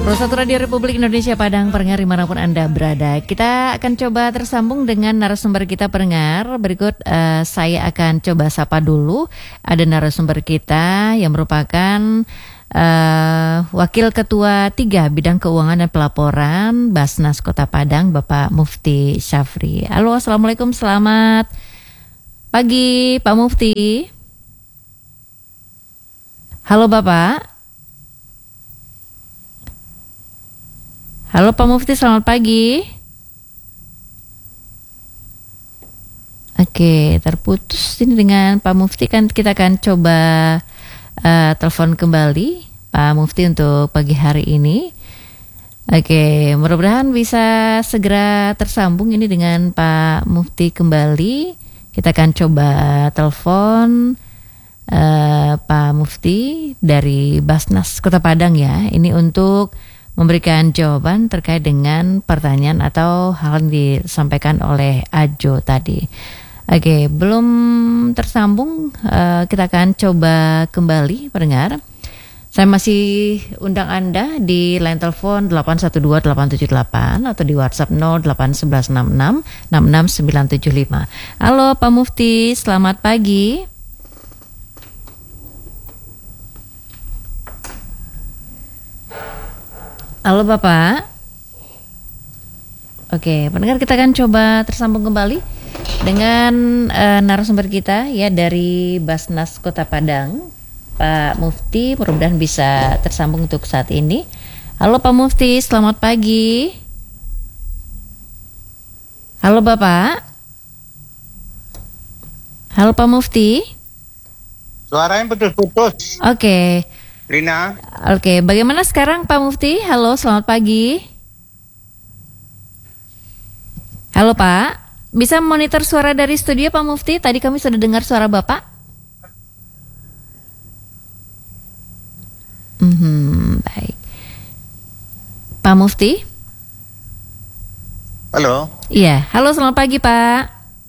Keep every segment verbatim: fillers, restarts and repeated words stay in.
Satu Radio Republik Indonesia Padang, pendengar dimanapun Anda berada. Kita akan coba tersambung dengan narasumber kita, pendengar. Berikut uh, saya akan coba sapa dulu. Ada narasumber kita yang merupakan uh, Wakil Ketua tiga Bidang Keuangan dan Pelaporan Basnas Kota Padang, Bapak Mufti Syafri. Halo, Assalamualaikum, selamat pagi Pak Mufti. Halo Bapak. Halo Pak Mufti, selamat pagi. Oke, terputus ini dengan Pak Mufti, kan kita akan coba uh, telepon kembali Pak Mufti untuk pagi hari ini. Oke, mudah-mudahan bisa segera tersambung ini dengan Pak Mufti kembali. Kita akan coba telepon uh, Pak Mufti dari Basnas Kota Padang ya. Ini untuk memberikan jawaban terkait dengan pertanyaan atau hal yang disampaikan oleh Ajo tadi. Oke, belum tersambung, uh, kita akan coba kembali, pendengar. Saya masih undang Anda di line telepon delapan satu dua delapan tujuh delapan atau di WhatsApp nol delapan satu satu enam enam enam enam sembilan tujuh lima. Halo Pak Mufti, selamat pagi. Halo Bapak. Oke, pendengar, kita akan coba tersambung kembali dengan uh, narasumber kita ya dari Basnas Kota Padang, Pak Mufti. Mudah-mudahan bisa tersambung untuk saat ini. Halo Pak Mufti, selamat pagi. Halo Bapak. Halo Pak Mufti. Suaranya putus-putus. Oke. Rina. Oke, bagaimana sekarang Pak Mufti? Halo, selamat pagi. Halo Pak, bisa monitor suara dari studio Pak Mufti? Tadi kami sudah dengar suara Bapak. Hmm, baik. Pak Mufti? Halo. Iya, halo, selamat pagi Pak.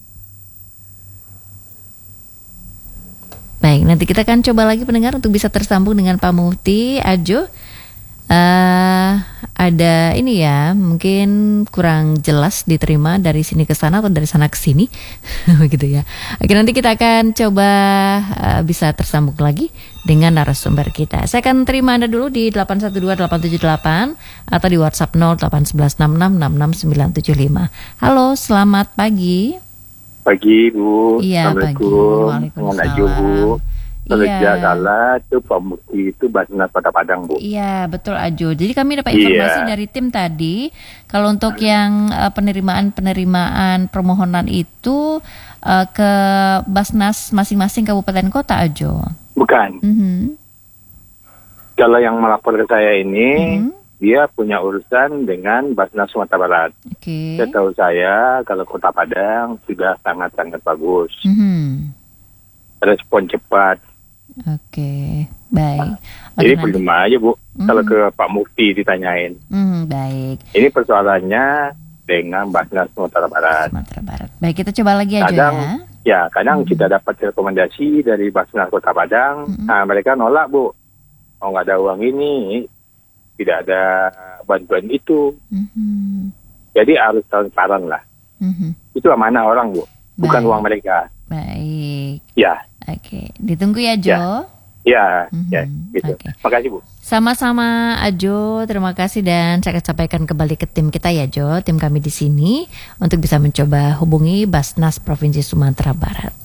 Baik, nanti kita akan coba lagi, pendengar, untuk bisa tersambung dengan Pak Mufti. Ajo, uh, ada ini ya, mungkin kurang jelas diterima dari sini ke sana atau dari sana ke sini, begitu ya. Oke, nanti kita akan coba uh, bisa tersambung lagi dengan narasumber kita. Saya akan terima Anda dulu di delapan satu dua delapan tujuh delapan atau di WhatsApp nol delapan satu satu enam enam enam enam sembilan tujuh lima. Halo, selamat pagi. Pagi Bu. Iya, Assalamualaikum. Dengan Ajo Bu. Kalau Iya. tidak salah itu Pak Mufti itu Basnas Kota Padang Bu. Iya, betul Ajo. Jadi kami dapat informasi Iya. dari tim tadi, kalau untuk yang uh, penerimaan-penerimaan permohonan itu uh, ke Basnas masing-masing kabupaten kota, Ajo. Bukan. Mm-hmm. Kalau yang melapor ke saya ini, Mm-hmm. dia punya urusan dengan Basnas Sumatera Barat. Oke. Setahu saya kalau Kota Padang sudah sangat-sangat bagus. Mhm. Respon cepat. Oke, baik. Oke, Jadi nanti- percuma aja Bu. Hmm. Kalau ke Pak Mufti ditanyain. Hmm, baik. Ini persoalannya dengan Basnas Sumatera Barat. Sumatera Barat. Baik, kita coba lagi aja Kadang, ya. ya, kadang Hmm. kita dapat rekomendasi dari Basnas Kota Padang. Hmm. Nah, mereka nolak Bu. Oh, nggak ada uang ini, tidak ada bantuan itu. Mhm. Jadi harus transparan lah. Mhm. Itu amanah orang Bu, bukan Baik. uang mereka. Baik. Ya, Oke, ditunggu ya Jo. ya, Mhm. ya, gitu. Oke. Makasih Bu. Sama-sama Ajo, terima kasih, dan saya akan sampaikan kembali ke tim kita ya Jo, tim kami di sini untuk bisa mencoba hubungi Basnas Provinsi Sumatera Barat.